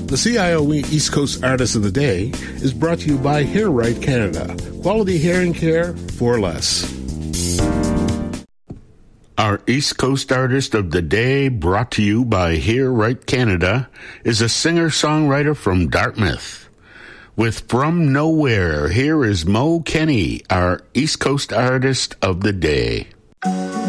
The CIO East Coast Artist of the Day is brought to you by Hair Right Canada. Quality hair and care for less. Our East Coast Artist of the Day, brought to you by Hair Right Canada, is a singer-songwriter from Dartmouth. With From Nowhere, here is Mo Kenny, our East Coast Artist of the Day.